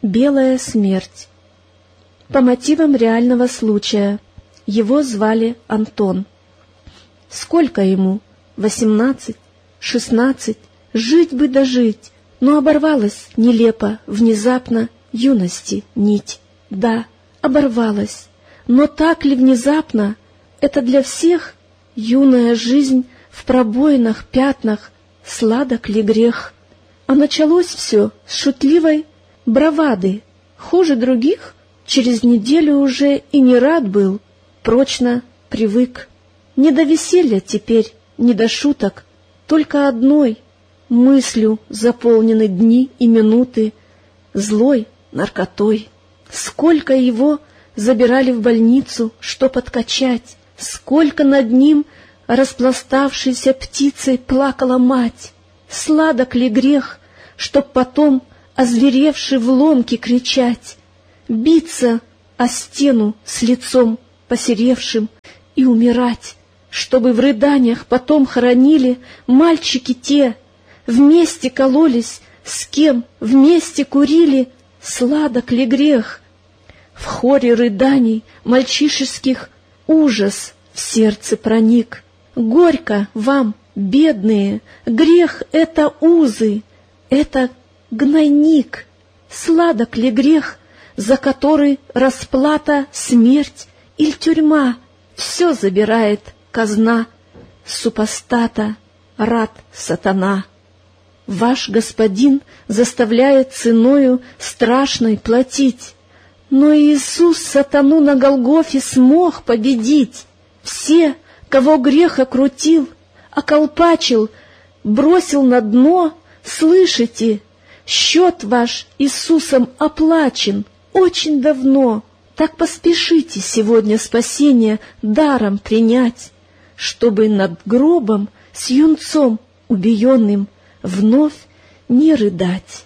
Белая смерть. По мотивам реального случая. Его звали Антон. Сколько ему? 18, 16. Жить бы да жить. Но оборвалась нелепо, внезапно юности нить. Да, оборвалась. Но так ли внезапно? Это для всех юная жизнь в пробоинах, пятнах. Сладок ли грех? А началось все с шутливой бравады. Хуже других через неделю уже и не рад был, прочно привык. Не до веселья теперь, не до шуток, только одной мыслью заполнены дни и минуты, злой наркотой. Сколько его забирали в больницу, чтоб откачать, сколько над ним распластавшейся птицей плакала мать. Сладок ли грех, чтоб потом, озверевши в ломке, кричать, биться о стену с лицом посеревшим и умирать, чтобы в рыданиях потом хоронили мальчики те, вместе кололись, с кем вместе курили. Сладок ли грех? В хоре рыданий мальчишеских ужас в сердце проник. Горько вам, бедные, грех — это узы, это гнойник. Сладок ли грех, за который расплата смерть или тюрьма? Все забирает казна, супостата рад сатана. Ваш господин заставляет ценою страшной платить, но Иисус сатану на Голгофе смог победить. Все, кого грех окрутил, околпачил, бросил на дно, слышите, счет ваш Иисусом оплачен очень давно. Так поспешите сегодня спасение даром принять, чтобы над гробом с юнцом убиенным вновь не рыдать.